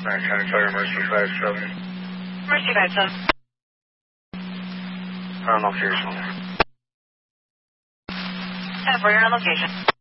trying to tell your Mercy 57. Mercy 57. I don't know if you're on there. 10-4, you're on location.